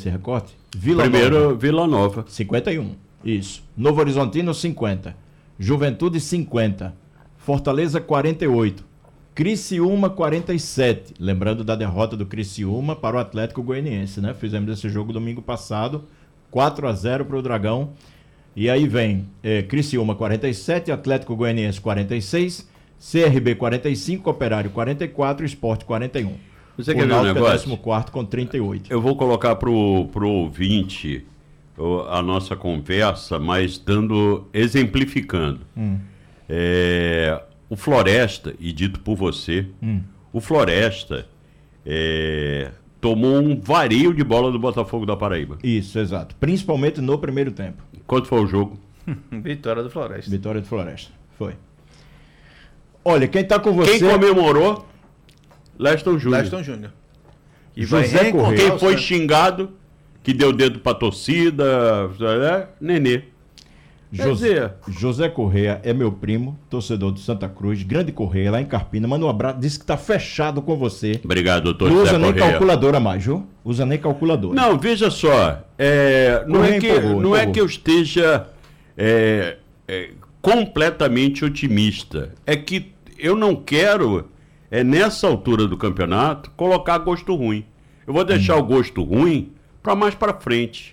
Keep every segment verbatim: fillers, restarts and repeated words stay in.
esse recorte? Vila Primeiro, Nova, Vila Nova. cinquenta e um. Isso. Novo Horizontino, cinquenta. Juventude, cinquenta. Fortaleza, quarenta e oito. Criciúma, quarenta e sete. Lembrando da derrota do Criciúma para o Atlético Goianiense, né? Fizemos esse jogo domingo passado, quatro a zero para o Dragão. E aí vem é, Criciúma, quarenta e sete, Atlético Goianiense, quarenta e seis, C R B, quarenta e cinco, Operário, quarenta e quatro, Sport, quarenta e um. Você o quer ver um Náutico é negócio? décimo quarto com trinta e oito. Eu vou colocar pro, pro ouvinte o- a nossa conversa, mas dando, exemplificando. Hum. É, o Floresta, e dito por você, Hum. o Floresta é, tomou um vareio de bola do Botafogo da Paraíba. Isso, exato. Principalmente no primeiro tempo. Quanto foi o jogo? Vitória do Floresta. Vitória do Floresta. Foi. Olha, quem tá com você... Quem comemorou? Leston Júnior. Leston Júnior. E José vai reencontrar Correia. Quem os foi caras. xingado, que deu dedo pra torcida, né? Nenê. Quer José, dizer- José Correia é meu primo, torcedor do Santa Cruz, grande Correia, lá em Carpina. Manda um abraço, disse que tá fechado com você. Obrigado, doutor Não José usa nem Correia. calculadora mais, viu? Usa nem calculadora. Não, veja só, é, não, Correia é que, empolgou, não é empolgou. que eu esteja é, é, completamente otimista. É que eu não quero, é, nessa altura do campeonato, colocar gosto ruim. Eu vou deixar Hum. o gosto ruim para mais para frente.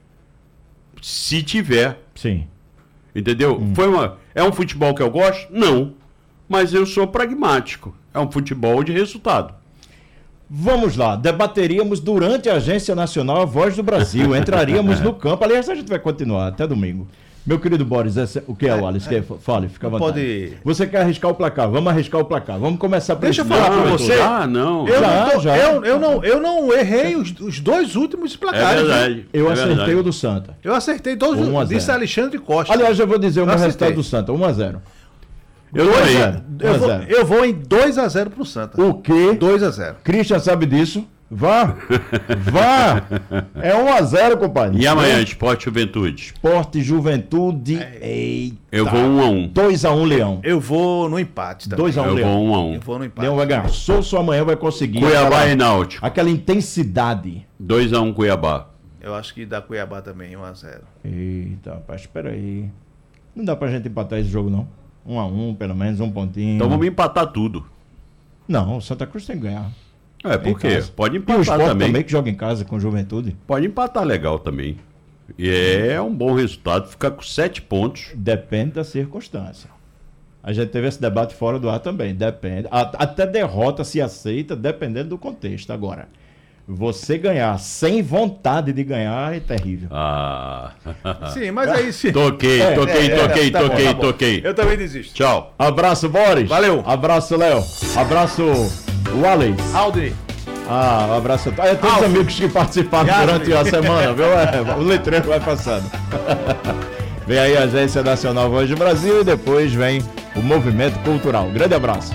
Se tiver, Sim. entendeu? Hum. Foi uma, é um futebol que eu gosto? Não. Mas eu sou pragmático. É um futebol de resultado. Vamos lá, debateríamos durante a Agência Nacional A Voz do Brasil, entraríamos no campo. Aliás, a gente vai continuar até domingo. Meu querido Boris, esse- o que é, Wallace? Que- Fale, fica à vontade. Pode- Você quer arriscar o placar? Vamos arriscar o placar. Vamos começar por Deixa eu esse falar lado. pra Não, você. Ah, não. Eu, Já, não tô- já. eu, eu não, eu não errei os, os dois últimos É placares. viu? verdade. Eu é acertei verdade. o do Santa. Eu acertei todos Um a os. zero. Disse Alexandre Costa. Aliás, eu vou dizer o meu acertei. resultado do Santa, um a zero. Eu dois a também. zero. eu, um a vou, zero. eu vou em dois a zero pro Santa. O quê? dois a zero. Christian sabe disso? Vá! Vá! É um a zero, compadre. E amanhã, Esporte Juventude? Esporte Juventude. Eita. Eu vou um a um. dois a um, Leão. Eu vou no empate também. dois a um, Eu Leão. vou um a um. Eu vou no empate. Leão vai ganhar. Souza amanhã vai conseguir. Cuiabá aquela, e Náutico. aquela intensidade. dois a um Cuiabá. Eu acho que dá Cuiabá também, um a zero. Eita, rapaz, espera aí. Não dá pra gente empatar esse jogo, não. um a um, pelo menos, um pontinho. Então vamos empatar tudo. Não, o Santa Cruz tem que ganhar. É, por Em quê? casa. Pode E o empatar Sport também. também, que joga em casa com Juventude. Pode empatar legal também. E é um bom resultado. Ficar com sete pontos. Depende da circunstância. A gente teve esse debate fora do ar também. Depende. A- Até derrota se aceita, dependendo do contexto. Agora, você ganhar sem vontade de ganhar é terrível. Ah. Sim, mas aí sim. Toquei, É, toquei, é, toquei, tá bom, toquei, tá bom. toquei. Eu também desisto. Tchau. Abraço, Boris. Valeu. Abraço, Léo. Abraço, Wallace. Aldri. Ah, um abraço a todos. É, todos os Alves. amigos que participaram Yasmin. durante a semana, viu? É, o letreiro vai passando. Vem aí a Agência Nacional Voz do Brasil e depois vem o Movimento Cultural. Grande abraço.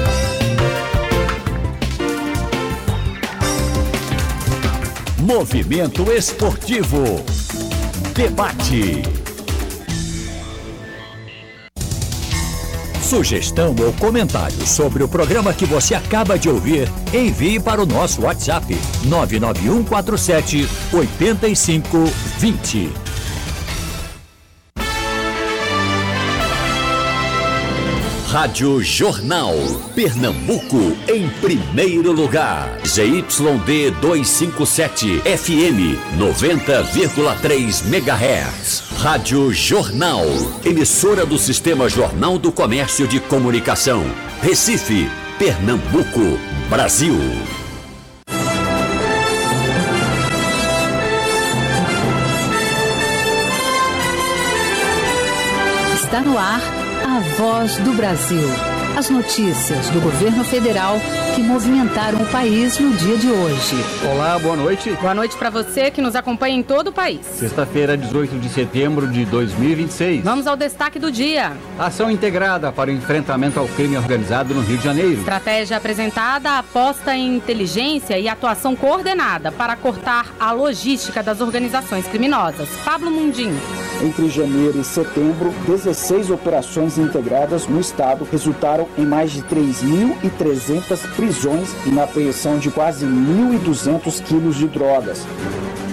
Movimento Esportivo. Debate. Sugestão ou comentário sobre o programa que você acaba de ouvir, envie para o nosso WhatsApp nove nove um quatro sete oito cinco dois zero. Rádio Jornal. Pernambuco em primeiro lugar. Z Y D duzentos e cinquenta e sete F M noventa vírgula três megahertz. Rádio Jornal. Emissora do Sistema Jornal do Comércio de Comunicação. Recife, Pernambuco, Brasil. Está no ar a Voz do Brasil. As notícias do governo federal que movimentaram o país no dia de hoje. Olá, boa noite. Boa noite para você que nos acompanha em todo o país. Sexta-feira, dezoito de setembro de dois mil e vinte e seis. Vamos ao destaque do dia. Ação integrada para o enfrentamento ao crime organizado no Rio de Janeiro. Estratégia apresentada aposta em inteligência e atuação coordenada para cortar a logística das organizações criminosas. Pablo Mundim. Entre janeiro e setembro, dezesseis operações integradas no estado resultaram em mais de três mil e trezentas prisões e na apreensão de quase mil e duzentos quilos de drogas.